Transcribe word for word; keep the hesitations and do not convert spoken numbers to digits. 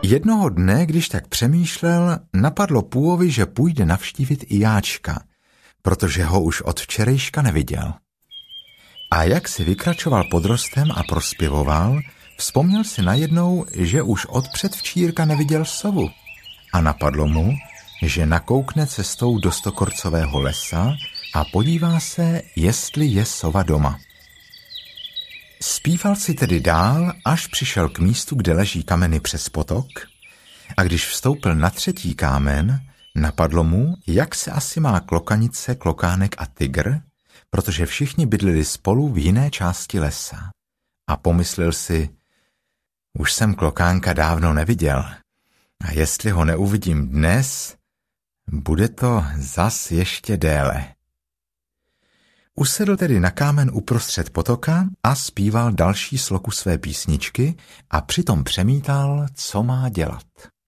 Jednoho dne, když tak přemýšlel, napadlo Půovi, že půjde navštívit i Jáčka, protože ho už od včerejška neviděl. A jak si vykračoval pod rostem a prospěvoval, vzpomněl si najednou, že už od předvčírka neviděl sovu. A napadlo mu, že nakoukne cestou do Stokorcového lesa a podívá se, jestli je sova doma. Zpíval si tedy dál, až přišel k místu, kde leží kameny přes potok, a když vstoupil na třetí kámen, napadlo mu, jak se asi má klokanice, klokánek a tygr, protože všichni bydleli spolu v jiné části lesa. A pomyslel si, už jsem klokánka dávno neviděl, a jestli ho neuvidím dnes, bude to zas ještě déle. Usedl tedy na kámen uprostřed potoka a zpíval další sloku své písničky a přitom přemítal, co má dělat.